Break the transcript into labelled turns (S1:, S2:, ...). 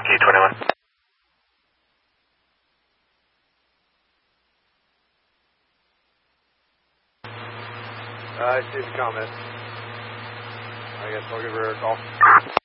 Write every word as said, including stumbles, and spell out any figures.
S1: Yankee twenty-one.
S2: Uh, I see the comment. I guess I'll give her a call.